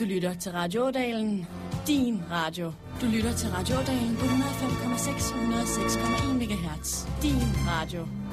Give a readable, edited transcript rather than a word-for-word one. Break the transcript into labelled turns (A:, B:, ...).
A: Du lytter til Radio Ådalen, din radio. Du lytter til Radio Ådalen på 105,6, 106,1 MHz. Din radio.